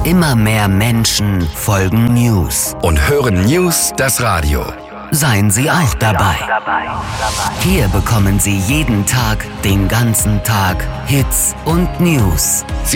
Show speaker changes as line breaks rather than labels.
Immer mehr Menschen folgen News.
Und hören News das Radio.
Seien Sie auch dabei. Hier bekommen Sie jeden Tag, den ganzen Tag Hits und News.